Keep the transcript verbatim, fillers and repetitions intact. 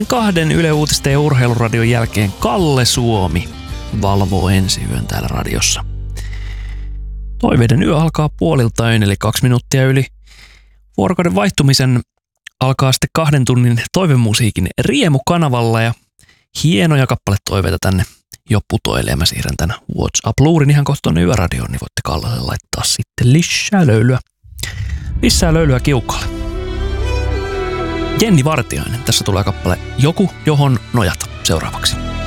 Kahden Yle Uutisten ja Urheiluradion jälkeen Kalle Suomi valvoo ensi yön täällä radiossa. Toiveiden yö alkaa puolilta yön, eli kaksi minuuttia yli vuorokauden vaihtumisen alkaa sitten kahden tunnin toivemusiikin Riemu-kanavalla ja hienoja kappaletoiveita tänne jo putoilee. Mä siirrän tän WhatsApp-luurin ihan kohta tuonne Yöradioon, niin voitte Kallelle laittaa sitten lisää löylyä. Lisää löylyä kiukalle. Jenni Vartiainen. Tässä tulee kappale Joku, johon nojata seuraavaksi.